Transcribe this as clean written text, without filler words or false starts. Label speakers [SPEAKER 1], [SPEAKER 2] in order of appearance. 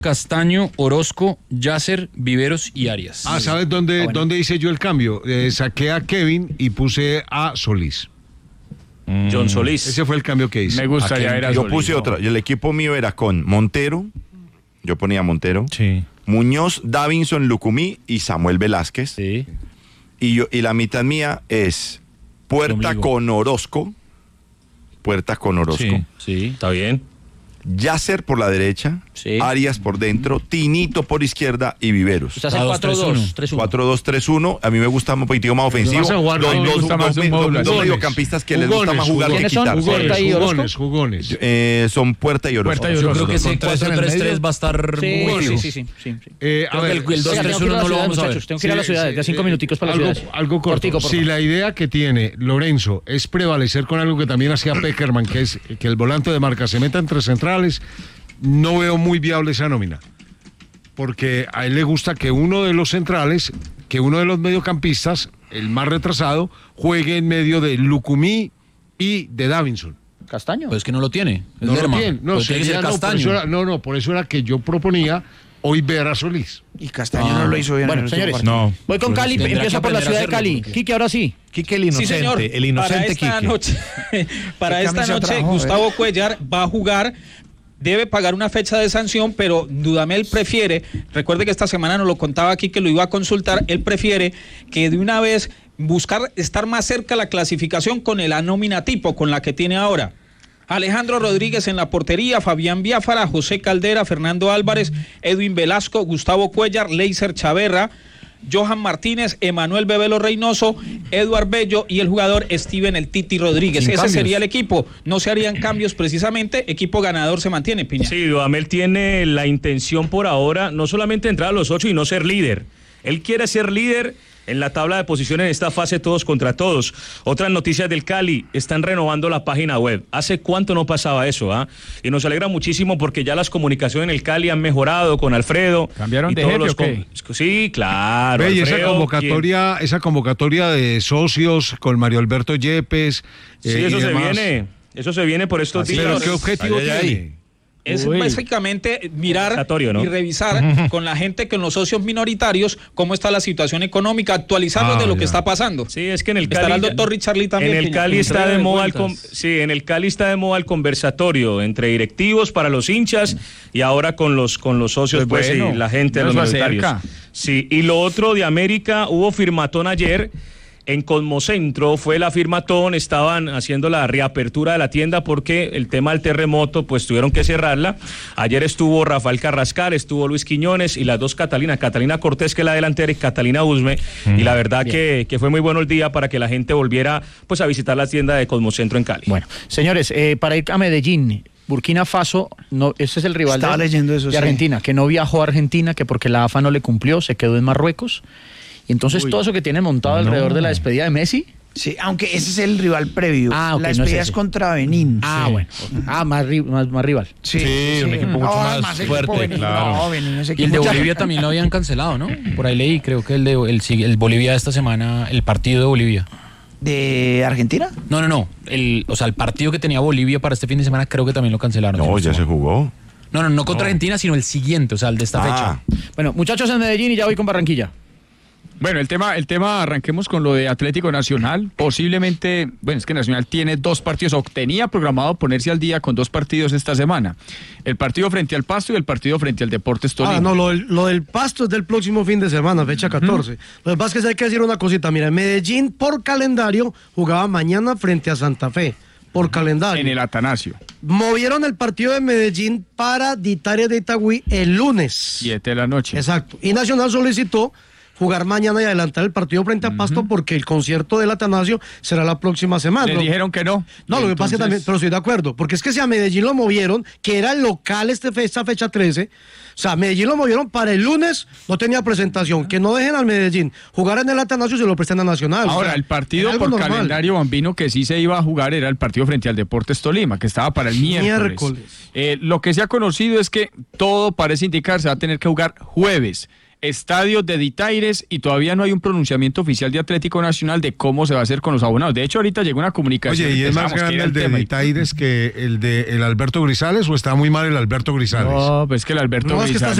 [SPEAKER 1] Castaño, Orozco, Yasser, Viveros y Arias.
[SPEAKER 2] ¿Sabes dónde hice yo el cambio? Saqué a Kevin y puse a Solís.
[SPEAKER 3] John Solís.
[SPEAKER 2] Ese fue el cambio que hice.
[SPEAKER 4] Me gustaría ver a
[SPEAKER 5] Yo
[SPEAKER 4] Solís,
[SPEAKER 5] puse otra. El equipo mío era con Montero. Yo ponía Montero.
[SPEAKER 1] Sí.
[SPEAKER 5] Muñoz, Davinson, Lucumí y Samuel Velázquez.
[SPEAKER 1] Sí.
[SPEAKER 5] Y la mitad mía es Puerta con Orozco.
[SPEAKER 1] Sí.
[SPEAKER 3] Está bien.
[SPEAKER 5] Yasser por la derecha,
[SPEAKER 3] Sí.
[SPEAKER 5] Arias por dentro, Tinito por izquierda y Viveros.
[SPEAKER 3] Usted hace
[SPEAKER 1] 4-2-3-1.
[SPEAKER 5] 4-2-3-1. A mí me gusta un poquito más ofensivo.
[SPEAKER 2] vas a jugar con-
[SPEAKER 5] Dos
[SPEAKER 4] gusta más un módulo así.
[SPEAKER 5] mediocampistas que les gusta más jugar que
[SPEAKER 3] ¿Quiénes son?
[SPEAKER 5] quitar.
[SPEAKER 3] Puerta y Orozco.
[SPEAKER 2] Jugones.
[SPEAKER 5] Son Puerta y Orozco.
[SPEAKER 4] Puerta y
[SPEAKER 1] Yo
[SPEAKER 4] Orozco.
[SPEAKER 1] creo que ese
[SPEAKER 6] Con tres en el
[SPEAKER 1] 4-3-3
[SPEAKER 6] medio.
[SPEAKER 1] va a estar muy fijo.
[SPEAKER 3] Sí.
[SPEAKER 2] A
[SPEAKER 1] Creo
[SPEAKER 2] ver,
[SPEAKER 1] que el 2-3-1 no lo vamos a ver.
[SPEAKER 3] Tengo que ir a la ciudad, ya 5 minuticos para la ciudad.
[SPEAKER 2] algo corto.
[SPEAKER 3] Cortico, por
[SPEAKER 2] Si
[SPEAKER 3] favor.
[SPEAKER 2] la idea que tiene Lorenzo es prevalecer con algo que también hacía Peckerman, que es que el volante de marca se meta entre centrales, no veo muy viable esa nómina. Porque a él le gusta que uno de los centrales, que uno de los mediocampistas, el más retrasado, juegue en medio de Lucumí y de Davinson.
[SPEAKER 3] Castaño.
[SPEAKER 1] Pues que no lo tiene. Es
[SPEAKER 2] No lo
[SPEAKER 1] Lerma.
[SPEAKER 2] tiene. No,
[SPEAKER 1] Pues tiene que ser
[SPEAKER 2] sería, por
[SPEAKER 1] Castaño.
[SPEAKER 2] eso era, por eso era que yo proponía hoy ver a Solís.
[SPEAKER 6] Y Castaño no lo hizo bien.
[SPEAKER 3] Bueno,
[SPEAKER 6] en el
[SPEAKER 3] señores,
[SPEAKER 6] último partido.
[SPEAKER 4] No.
[SPEAKER 3] voy con Cali,
[SPEAKER 1] Tendrá que
[SPEAKER 3] empiezo por la
[SPEAKER 1] aprender a
[SPEAKER 3] ciudad de
[SPEAKER 1] hacerlo,
[SPEAKER 3] Cali.
[SPEAKER 1] porque-
[SPEAKER 3] Quique, ahora sí.
[SPEAKER 6] Quique el inocente,
[SPEAKER 7] Sí, señor.
[SPEAKER 6] el inocente
[SPEAKER 7] para esta
[SPEAKER 6] Quique.
[SPEAKER 7] noche, para
[SPEAKER 6] ¿Qué
[SPEAKER 7] esta
[SPEAKER 6] camisa
[SPEAKER 7] noche
[SPEAKER 6] trajo,
[SPEAKER 7] Gustavo Cuellar va a jugar. Debe pagar una fecha de sanción, pero Dudamel prefiere, recuerde que esta semana nos lo contaba aquí que lo iba a consultar, él prefiere que de una vez buscar estar más cerca la clasificación con el nómina tipo, con la que tiene ahora. Alejandro Rodríguez en la portería, Fabián Biafara, José Caldera, Fernando Álvarez, Edwin Velasco, Gustavo Cuellar, Leiser Chaverra, Johan Martínez, Emanuel Bebelo Reynoso, Eduard Bello y el jugador Steven El Titi Rodríguez.
[SPEAKER 1] Sin
[SPEAKER 7] Ese
[SPEAKER 1] cambios.
[SPEAKER 7] sería el equipo. No se harían cambios precisamente. Equipo ganador se mantiene, Piña.
[SPEAKER 3] Sí, Dudamel tiene la intención por ahora, no solamente entrar a los 8 y no ser líder. Él quiere ser líder en la tabla de posiciones en esta fase todos contra todos. Otras noticias del Cali, están renovando la página web. ¿Hace cuánto no pasaba eso? Y nos alegra muchísimo porque ya las comunicaciones en el Cali han mejorado con Alfredo.
[SPEAKER 4] ¿Cambiaron
[SPEAKER 3] y
[SPEAKER 4] de
[SPEAKER 3] todos
[SPEAKER 4] jefe
[SPEAKER 3] los
[SPEAKER 4] o qué?
[SPEAKER 3] Sí, claro.
[SPEAKER 2] Ve, y esa
[SPEAKER 3] Alfredo,
[SPEAKER 2] convocatoria de socios con Mario Alberto Yepes.
[SPEAKER 3] Sí, eso
[SPEAKER 2] y
[SPEAKER 3] se
[SPEAKER 2] demás.
[SPEAKER 3] viene. Eso se viene por estos días.
[SPEAKER 2] Pero ¿qué objetivo tiene?
[SPEAKER 7] Es básicamente mirar
[SPEAKER 3] Mandatorio, ¿no?
[SPEAKER 7] y revisar con la gente, con los socios minoritarios, cómo está la situación económica, actualizarlos de lo que está pasando.
[SPEAKER 3] Sí, es que en el Cali
[SPEAKER 7] estará el doctor Richard Lee también.
[SPEAKER 3] En el
[SPEAKER 7] Piña.
[SPEAKER 3] Cali está de moda
[SPEAKER 1] vueltas.
[SPEAKER 3] en el Cali está de moda el conversatorio entre directivos para los hinchas y ahora con los socios
[SPEAKER 4] Pues
[SPEAKER 3] pues,
[SPEAKER 4] bueno,
[SPEAKER 3] y la gente de los
[SPEAKER 4] nos
[SPEAKER 3] minoritarios.
[SPEAKER 4] acerca.
[SPEAKER 3] Sí, y lo otro de América, hubo firmatón ayer. En Cosmocentro fue la firmatón, estaban haciendo la reapertura de la tienda porque el tema del terremoto, pues tuvieron que cerrarla. Ayer estuvo Rafael Carrascal, estuvo Luis Quiñones y las dos Catalina Cortés, que es la delantera, y Catalina Usme. Y la verdad que fue muy bueno el día para que la gente volviera pues a visitar la tienda de Cosmocentro en Cali.
[SPEAKER 6] Bueno, señores, para ir a Medellín, Burkina Faso, no, ese es el rival
[SPEAKER 8] Estaba leyendo eso,
[SPEAKER 6] de
[SPEAKER 8] sí.
[SPEAKER 6] Argentina, que no viajó a Argentina, que porque la AFA no le cumplió, se quedó en Marruecos. Y entonces todo eso que tienen montado alrededor de la despedida de Messi.
[SPEAKER 8] Sí, aunque ese es el rival previo.
[SPEAKER 6] Ah, ok,
[SPEAKER 8] la
[SPEAKER 6] no es
[SPEAKER 8] despedida es
[SPEAKER 6] ese.
[SPEAKER 8] contra Benín.
[SPEAKER 6] Ah,
[SPEAKER 8] Sí.
[SPEAKER 6] bueno. Ah, más rival.
[SPEAKER 8] Sí,
[SPEAKER 1] un equipo mucho más
[SPEAKER 8] equipo
[SPEAKER 1] fuerte,
[SPEAKER 8] Benín,
[SPEAKER 1] claro.
[SPEAKER 8] no, Benín, ese
[SPEAKER 1] Y el de
[SPEAKER 8] equipo-
[SPEAKER 1] Bolivia también lo habían cancelado, ¿no? Por ahí leí, creo que el Bolivia de esta semana, el partido de Bolivia.
[SPEAKER 8] ¿De Argentina?
[SPEAKER 1] No. El partido que tenía Bolivia para este fin de semana creo que también lo cancelaron.
[SPEAKER 5] No, ya se jugó.
[SPEAKER 1] No contra Argentina, sino el siguiente, o sea, el de esta fecha.
[SPEAKER 6] Bueno, muchachos en Medellín y ya voy con Barranquilla.
[SPEAKER 4] Bueno, el tema, arranquemos con lo de Atlético Nacional. Posiblemente, bueno, es que Nacional tiene 2 partidos, o tenía programado ponerse al día con 2 partidos esta semana. El partido frente al Pasto y el partido frente al Deportes Tolima.
[SPEAKER 9] No, lo del Pasto es del próximo fin de semana, fecha 14. Lo que pasa es que hay que decir una cosita. Mira, Medellín por calendario jugaba mañana frente a Santa Fe. Por calendario.
[SPEAKER 4] En el Atanasio.
[SPEAKER 9] Movieron el partido de Medellín para Italia de Itagüí el lunes.
[SPEAKER 4] 7 de la noche.
[SPEAKER 9] Exacto. Y Nacional solicitó jugar mañana y adelantar el partido frente a Pasto porque el concierto del Atanasio será la próxima semana.
[SPEAKER 4] Le dijeron que no.
[SPEAKER 9] No, lo que pasa es que también, pero estoy de acuerdo, porque es que si a Medellín lo movieron, que era el local esta fecha 13, o sea, Medellín lo movieron para el lunes, no tenía presentación, que no dejen al Medellín jugar en el Atanasio y se lo presten a Nacional.
[SPEAKER 4] Ahora,
[SPEAKER 9] o sea,
[SPEAKER 4] el partido
[SPEAKER 9] era algo
[SPEAKER 4] por
[SPEAKER 9] normal.
[SPEAKER 4] calendario bambino que sí se iba a jugar era el partido frente al Deportes Tolima, que estaba para el miércoles. Lo que se ha conocido es que todo parece indicar se va a tener que jugar jueves. estadio de Ditaires y todavía no hay un pronunciamiento oficial de Atlético Nacional de cómo se va a hacer con los abonados. De hecho, ahorita llegó una comunicación.
[SPEAKER 2] Oye, ¿y es más
[SPEAKER 4] pensábamos que
[SPEAKER 2] grande
[SPEAKER 4] era
[SPEAKER 2] el de
[SPEAKER 4] tema y-
[SPEAKER 2] Ditaires que el de el Alberto Grisales o está muy mal el Alberto Grisales?
[SPEAKER 4] No, pues que el Alberto
[SPEAKER 9] No, es que está
[SPEAKER 4] Grisales